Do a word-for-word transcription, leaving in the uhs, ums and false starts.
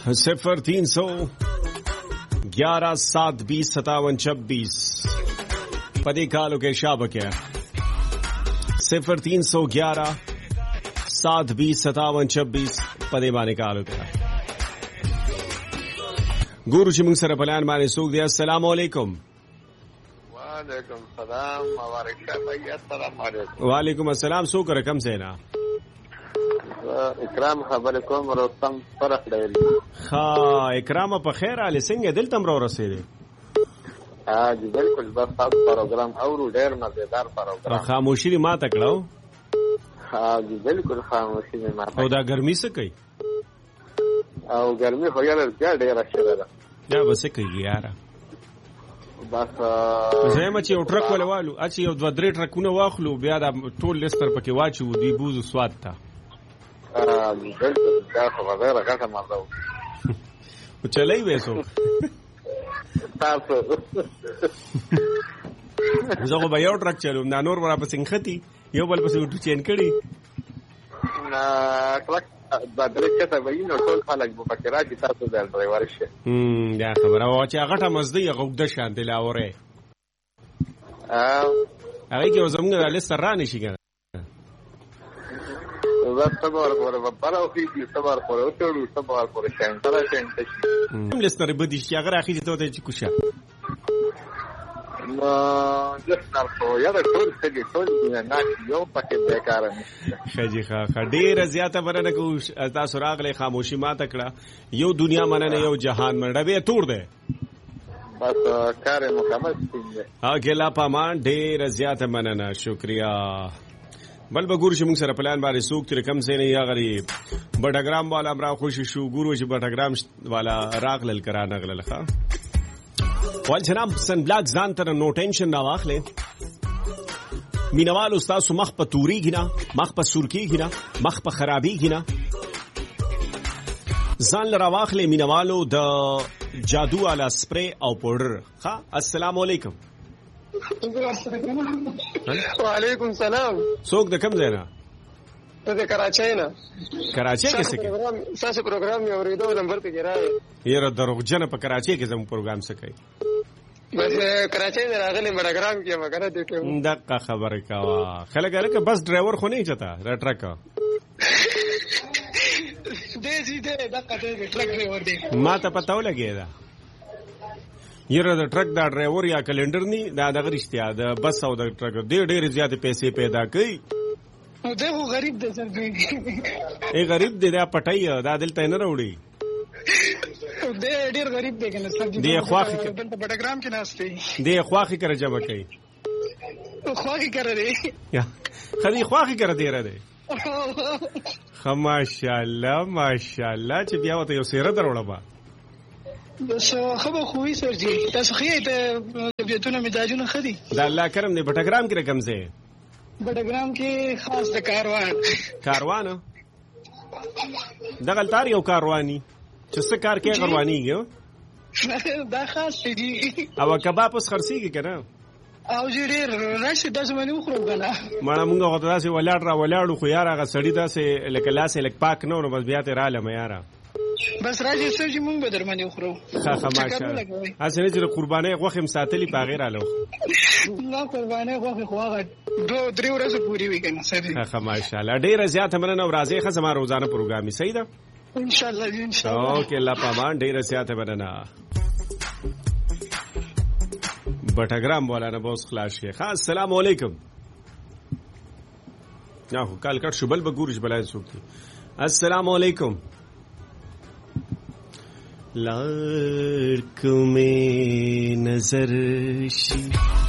सिफर तीन सौ ग्यारह सात बीस सतावन छब्बीस पदे कालो के शाबक सिफर तीन सौ ग्यारह सात बीस सतावन छब्बीस पदे माने कालो के गुरु जी मुंग सर पलान माने सूख दिया। अस्सलाम वालेकुम। वालेकुम सलाम मुबारक भाई। अस्सलाम वालेकुम। वालेकुम अस्सलाम। सो कर कम से ना इकराम खबर कोम रोस्तम फरक دی ها اکرام په خیر علي څنګه دلته مرو رسیدې؟ ها جی بالکل بس تاسو پروګرام اورو ډېر مزیدار پروګرام. خاموشي ما تکړو. ها جی بالکل خاموشي ما تکړو. او دا ګرمي څه کوي؟ او ګرمي خو یاره ډېره شوه ده. یا بس کوي یاره. بس زما چې یو ټرک ولوالو اچي یو دوه درې ټرکونه واخلو بیا دا ټول لستر پکې واچو دی بوزو سواد ته. ها بالکل دا خبره راغله مازو. او چلای وېسو. تاسو زه به یو ټرک چلوم دا نور ورا پسې ختی یو بل پسې وټو چین کړي. نا ټرک دا درې ته وینو ټول خلک په فکر راځي تاسو د ډرایور شه. هم دا خبره او چې هغه ته مزدي غوډه شانته لاوره. ا هغه کې زموږ له سره نشي کنه. زه صبر کوم په پاره خو دې صبر کوم او ټول صبر کوم شان تر شان تشي. هم لستر بدی چې هغه اخی ته ته چې کوشه. نو لستر خو یا د ټول څه ټول نه یو پکې بیکار نه. خجی ښه ډېر زیاته برنه کو تاسو راغله خاموشي ما تکړه یو دنیا مننه یو جهان منډه به تور ده. بس کار مکمل څنګه اګلا پامان ډېر زیاته مننه شکریا. بل به ګورو چې موږ سره پلان باندې سوق تر کم سي نه یا غریب بټګرام والا امرا خوشي شو ګورو چې بټګرام والا راغلل کرا نغلل ښا ول جناب سن بلاک ځان تر نو ټینشن نه واخلې مینوال استاد مخ په توري غنا مخ په سورکی غنا مخ په خرابي غنا ځان لرا واخلې مینوالو د جادو والا سپری او پاوډر ښا. السلام علیکم. وعلیکم سلام. څوک د کوم ځای نه؟ د کراچۍ نه. کراچۍ کې څه کوي؟ تاسو پروګرام یې اورېدو نمبر ته راغی. یره دروغجن په کراچۍ کې زموږ پروګرام څه کوي؟ بس کراچۍ نه راغلی بډګرام کې مګر دې ټیم دغه خبره کاوه خلک هلکه بس ډرایور خو نه چتا را ټرک دې دې دغه دې ټرک ډرایور دی. ما ته پته ولګی دا یره د ټرک دا ډرایور یا کلندر نی دا دغه رښتیا د بس او د ټرک ډېر ډېر زیات پیسې پیدا کوي. نو دا خو غریب دی سر دی. ای غریب دی دا پټای دا دلته نه وروړي. دی ډېر غریب دی کنه سر دی. دی خواخي دلته بډګرام کې ناشته دی خواخي کړه جمع کوي. خواخي کړه دی. یا خدي خواخي کړه دی را دی. ماشاءالله ماشاءالله چې بیا وته یو سیره دروړه با. بس خبر خوې سر جی تاسو خې ته طبيعتونه مزاجونه خدي. دا الله کرم دی بټګرام کې رقم زه. بډګرام کې خاص د کاروان. کاروان دغه تار یو کاروانی چې څه کار کوي غروانیږي. دا خاص دی. او کباب اوس خرسيږي کنه. او جی ډېر راشي داسې باندې وخورم کنه. مړه مونږ غوته داسې ولاړ را ولاړو خو یار هغه سړی داسې لکه لاس لک پاک نه نو بس بیا ته را لمه یاره. بس راځي سر چې مونږ به در باندې وخورو. ښه ښه ماشاءالله. اسنه چې قرباني غوښم ساتلی په غیر الو. الله قرباني غوښه خو هغه دو درې ورځې پوری وي کنه سر. ښه ښه ماشاءالله ډېر زیاته مننه او راځي ښه زما روزانه پروګرامي صحیح ده. ان شاء الله ان شاء الله. اوکې الله پامان ډېر زیاته مننه. بټګرام والا نه بوس خلاص شي. ها السلام علیکم. نه خو کال کټ شو بل به ګورش بلای سوکي. السلام علیکم. لړک میں نظر شي